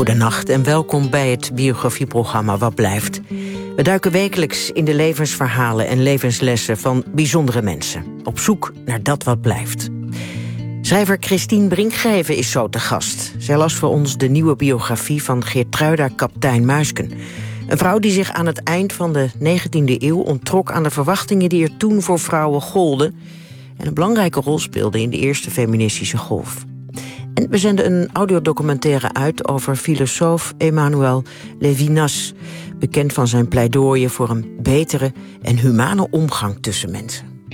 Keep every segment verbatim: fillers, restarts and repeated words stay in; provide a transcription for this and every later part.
Goedenacht en welkom bij het biografieprogramma Wat Blijft. We duiken wekelijks in de levensverhalen en levenslessen van bijzondere mensen. Op zoek naar dat wat blijft. Schrijver Christien Brinkgeven is zo te gast. Zij las voor ons de nieuwe biografie van Geertruida Kaptein Muisken. Een vrouw die zich aan het eind van de negentiende eeuw onttrok aan de verwachtingen die er toen voor vrouwen golden en een belangrijke rol speelde in de eerste feministische golf. En we zenden een audiodocumentaire uit over filosoof Emmanuel Levinas, bekend van zijn pleidooien voor een betere en humane omgang tussen mensen.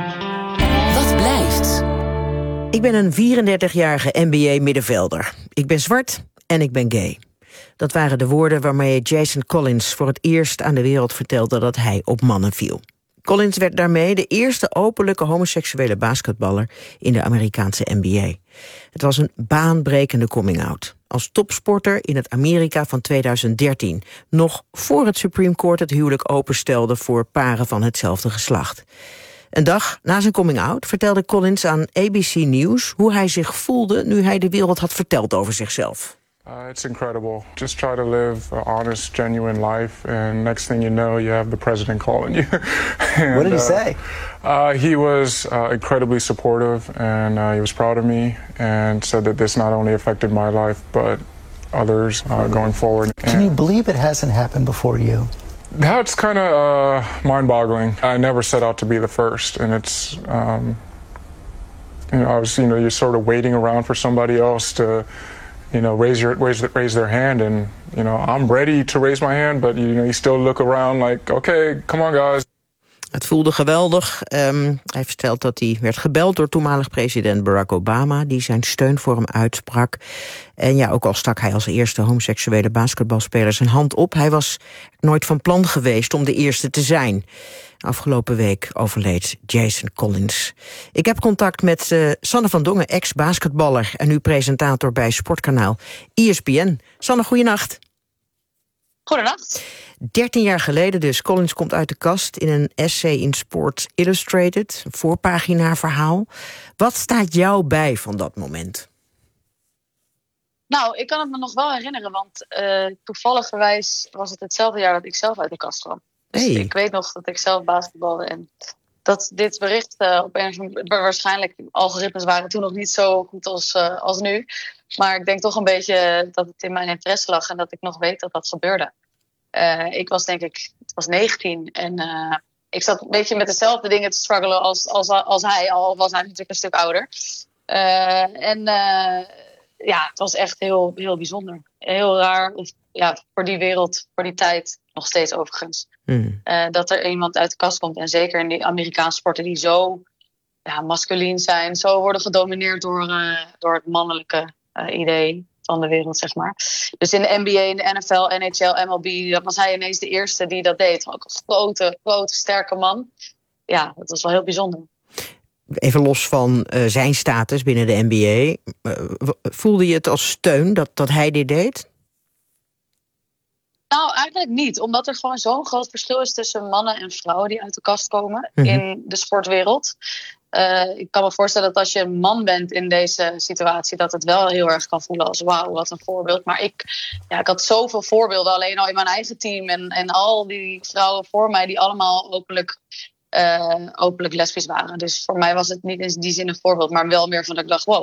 Wat blijft? Ik ben een vierendertigjarige N B A-middenvelder. Ik ben zwart en ik ben gay. Dat waren de woorden waarmee Jason Collins voor het eerst aan de wereld vertelde dat hij op mannen viel. Collins werd daarmee de eerste openlijke homoseksuele basketballer in de Amerikaanse N B A. Het was een baanbrekende coming-out. Als topsporter in het Amerika van tweeduizend dertien. Nog voor het Supreme Court het huwelijk openstelde voor paren van hetzelfde geslacht. Een dag na zijn coming-out vertelde Collins aan A B C News hoe hij zich voelde nu hij de wereld had verteld over zichzelf. Uh, it's incredible. Just try to live an honest, genuine life, and next thing you know, you have the president calling you. and, what did he uh, say? Uh, he was uh, incredibly supportive, and uh, he was proud of me, and said that this not only affected my life, but others uh, going forward. Can you believe it hasn't happened before you? That's kind of uh, mind-boggling. I never set out to be the first, and it's, um, you know, I was, you know, you're sort of waiting around for somebody else to, you know, raise your raise raise their hand, and you know, I'm ready to raise my hand, but you know, you still look around like, okay, come on, guys. Het voelde geweldig. Um, hij vertelt dat hij werd gebeld door toenmalig president Barack Obama, die zijn steun voor hem uitsprak. En ja, ook al stak hij als eerste homoseksuele basketbalspeler zijn hand op, hij was nooit van plan geweest om de eerste te zijn. Afgelopen week overleed Jason Collins. Ik heb contact met uh, Sanne van Dongen, ex-basketballer en nu presentator bij sportkanaal E S P N. Sanne, goeienacht. Goedenacht. dertien jaar geleden dus. Collins komt uit de kast in een essay in Sports Illustrated. Een voorpagina verhaal. Wat staat jou bij van dat moment? Nou, ik kan het me nog wel herinneren, want uh, toevalligerwijs was het hetzelfde jaar dat ik zelf uit de kast kwam. Dus hey. Ik weet nog dat ik zelf basketbalde en dat dit bericht uh, op een of andere waarschijnlijk algoritmes waren toen nog niet zo goed als, uh, als nu. Maar ik denk toch een beetje dat het in mijn interesse lag en dat ik nog weet dat dat gebeurde. Uh, ik was denk ik, het was negentien en uh, ik zat een beetje met dezelfde dingen te struggelen als, als, als hij, al was hij natuurlijk een stuk ouder. Uh, en uh, ja, het was echt heel, heel bijzonder. Heel raar, of, ja, voor die wereld, voor die tijd, nog steeds overigens. Mm. Uh, dat er iemand uit de kast komt. En zeker in die Amerikaanse sporten die zo ja, masculien zijn, zo worden gedomineerd door, uh, door het mannelijke uh, idee van de wereld, zeg maar. Dus in de N B A, in de N F L, N H L, M L B, dat was hij ineens de eerste die dat deed. Ook een grote, grote, sterke man. Ja, dat was wel heel bijzonder. Even los van uh, zijn status binnen de N B A. Uh, voelde je het als steun dat, dat hij dit deed? Nou, eigenlijk niet. Omdat er gewoon zo'n groot verschil is tussen mannen en vrouwen die uit de kast komen mm-hmm. in de sportwereld. Uh, ik kan me voorstellen dat als je een man bent in deze situatie, dat het wel heel erg kan voelen als wauw, wat een voorbeeld. Maar ik, ja, ik had zoveel voorbeelden alleen al in mijn eigen team en, en al die vrouwen voor mij die allemaal openlijk, uh, openlijk lesbisch waren. Dus voor mij was het niet in die zin een voorbeeld, maar wel meer van dat ik dacht wow,